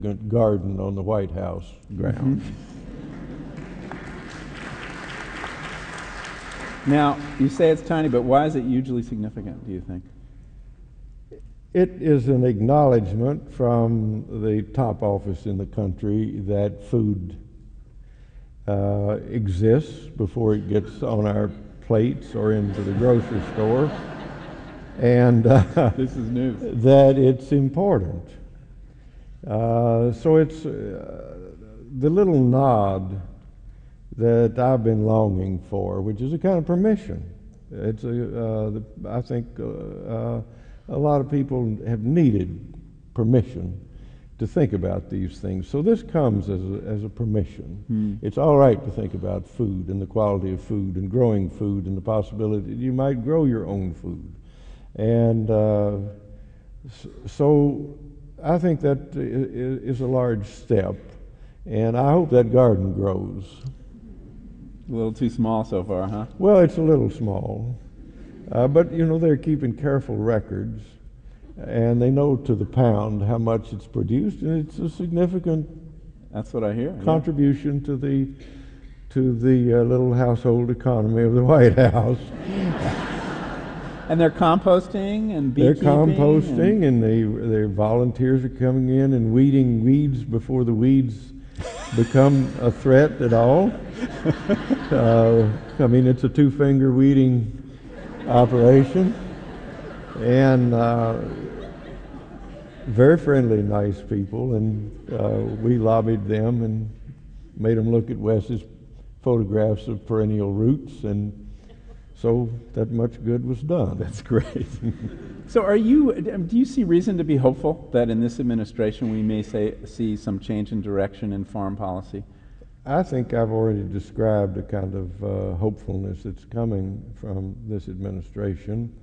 garden on the White House grounds. Now, you say it's tiny, but why is it hugely significant, do you think? It is an acknowledgement from the top office in the country that food exists before it gets on our plates or into the grocery store, and This is news. that it's important. So it's the little nod that I've been longing for, which is a kind of permission. It's I think a lot of people have needed permission to think about these things. So this comes as a permission. It's all right to think about food and the quality of food and growing food and the possibility that you might grow your own food. And so I think that is a large step, and I hope that garden grows. A little too small so far, huh? Well, it's a little small, but you know, they're keeping careful records, and they know to the pound how much it's produced, and it's a significant That's what I hear. contribution to the little household economy of the White House. And they're composting and They're beekeeping. composting, and their volunteers are coming in and weeding weeds before the weeds become a threat at all. I mean, it's a two-finger weeding operation, and very friendly, nice people, and we lobbied them and made them look at Wes's photographs of perennial roots, and so that much good was done. That's great. So do you see reason to be hopeful that in this administration we may see some change in direction in foreign policy? I think I've already described a kind of hopefulness that's coming from this administration.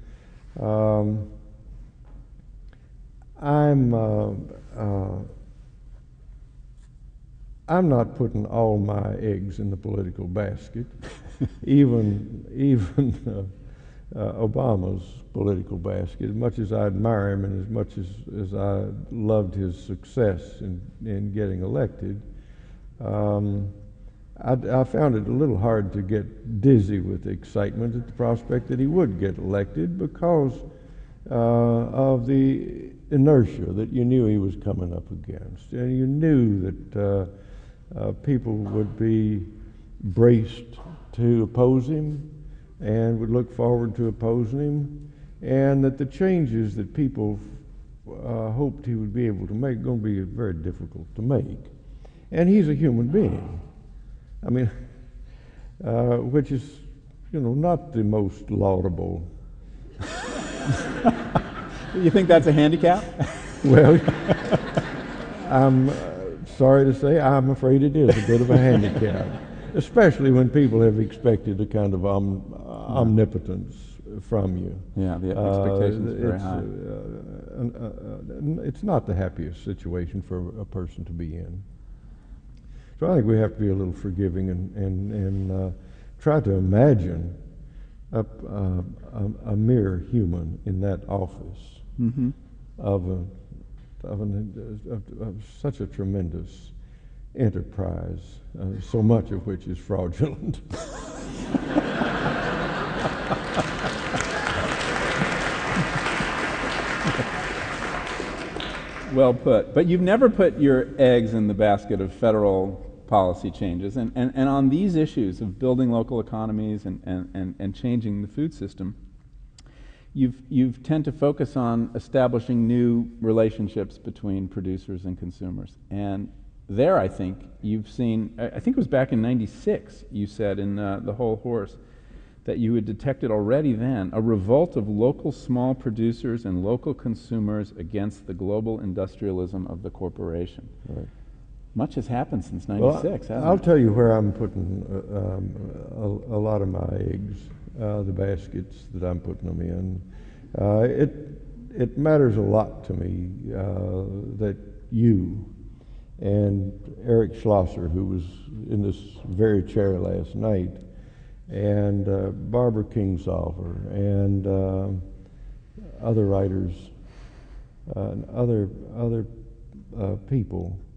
I'm not putting all my eggs in the political basket, even Obama's political basket. As much as I admire him and as much as I loved his success in getting elected, I found it a little hard to get dizzy with excitement at the prospect that he would get elected because of the inertia that you knew he was coming up against. And you knew that people would be braced to oppose him and would look forward to opposing him, and that the changes that people hoped he would be able to make going to be very difficult to make. And he's a human being. I mean, which is, you know, not the most laudable. You think that's a handicap? Well, I'm sorry to say, I'm afraid it is a bit of a handicap, especially when people have expected a kind of omnipotence from you. Yeah, the expectations are very high. It's not the happiest situation for a person to be in. So I think we have to be a little forgiving and try to imagine a mere human in that office of such a tremendous enterprise, so much of which is fraudulent. Well put. But you've never put your eggs in the basket of federal policy changes. And on these issues of building local economies and changing the food system, you've tend to focus on establishing new relationships between producers and consumers. And there, I think, you've seen, I think it was back in '96, you said in The Whole Horse, that you had detected already then a revolt of local small producers and local consumers against the global industrialism of the corporation. Right. Much has happened since '96, hasn't I'll it? tell you where I'm putting a lot of my eggs, the baskets that I'm putting them in. It matters a lot to me that you and Eric Schlosser, who was in this very chair last night, and Barbara Kingsolver, and other writers, and other people